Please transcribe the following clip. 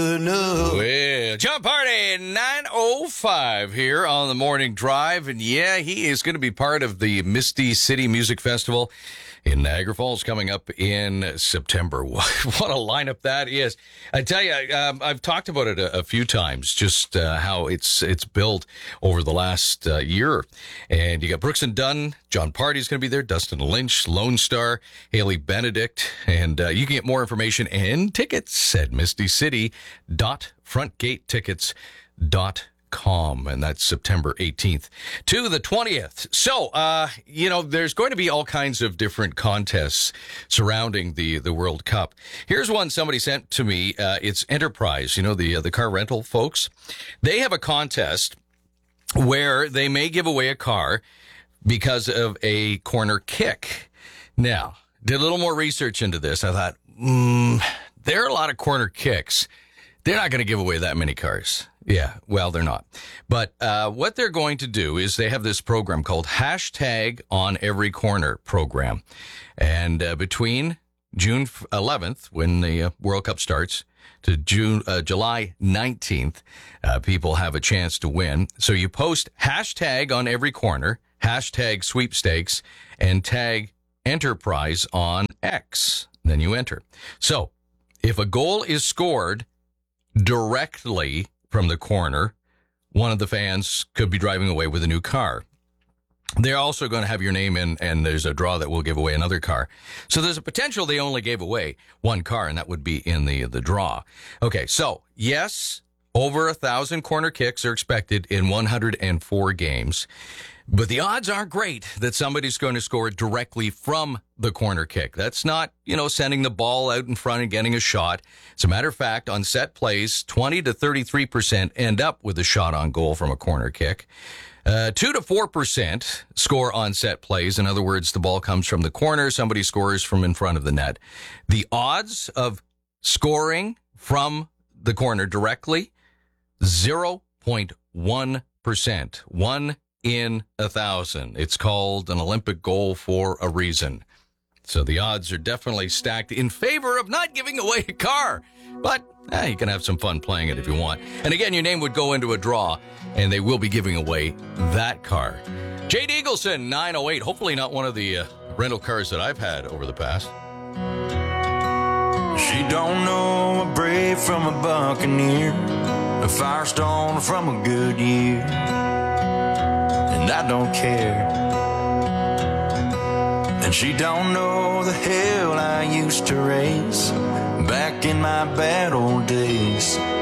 Well, John Party, 9:05 here on the Morning Drive. And yeah, he is going to be part of the Misty City Music Festival in Niagara Falls coming up in September. What a lineup that is. I tell you, I've talked about it a few times, just how it's built over the last year. And you got Brooks and Dunn, John Party's going to be there, Dustin Lynch, Lone Star, Haley Benedict. And you can get more information and tickets at mistycity.frontgatetickets.com. And that's September 18th to the 20th. So, there's going to be all kinds of different contests surrounding the World Cup. Here's one somebody sent to me. It's Enterprise, the car rental folks. They have a contest where they may give away a car because of a corner kick. Now, did a little more research into this. I thought, there are a lot of corner kicks. They're not going to give away that many cars. Yeah, well, they're not. But what they're going to do is they have this program called Hashtag On Every Corner program. And between June 11th, when the World Cup starts, to July 19th, people have a chance to win. So you post Hashtag On Every Corner, Hashtag Sweepstakes, and tag Enterprise on X. Then you enter. So if a goal is scored directly from the corner, one of the fans could be driving away with a new car. They're also going to have your name in, and there's a draw that will give away another car. So there's a potential they only gave away one car, and that would be in the draw. Okay, so yes, over 1,000 corner kicks are expected in 104 games. But the odds aren't great that somebody's going to score directly from the corner kick. That's not, sending the ball out in front and getting a shot. As a matter of fact, on set plays, 20 to 33% end up with a shot on goal from a corner kick. 2 to 4% score on set plays. In other words, the ball comes from the corner, somebody scores from in front of the net. The odds of scoring from the corner directly, 0.1%. 1 in 1,000. It's called an Olympic goal for a reason. So the odds are definitely stacked in favor of not giving away a car. But you can have some fun playing it if you want. And again, your name would go into a draw, and they will be giving away that car. Jade Eagleson, 908. Hopefully not one of the rental cars that I've had over the past. She don't know a Brave from a Buccaneer, a Firestone from a Goodyear, and I don't care. And she don't know the hell I used to race back in my bad old days.